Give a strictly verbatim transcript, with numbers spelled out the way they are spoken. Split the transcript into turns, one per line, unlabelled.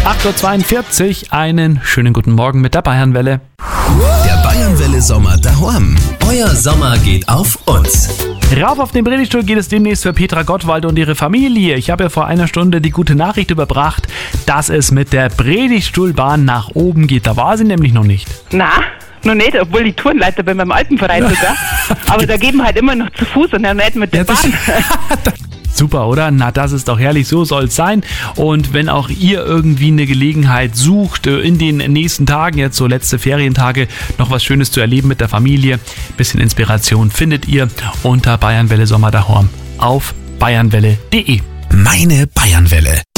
acht Uhr zweiundvierzig, einen schönen guten Morgen mit der Bayernwelle.
Der Bayernwelle Sommer daheim. Euer Sommer geht auf uns.
Rauf auf den Predigtstuhl geht es demnächst für Petra Gottwald und ihre Familie. Ich habe ja vor einer Stunde die gute Nachricht überbracht, dass es mit der Predigtstuhlbahn nach oben geht. Da war sie nämlich noch nicht.
Na, noch nicht, obwohl ich Tourenleiter bin beim Alpenverein sogar. Aber da gehen wir halt immer noch zu Fuß und dann nicht mit der Bahn.
Super, oder? Na, das ist doch herrlich, so soll es sein. Und wenn auch ihr irgendwie eine Gelegenheit sucht, in den nächsten Tagen, jetzt so letzte Ferientage, noch was Schönes zu erleben mit der Familie, bisschen Inspiration findet ihr unter Bayernwelle Sommer daheim auf bayernwelle punkt de.
Meine Bayernwelle.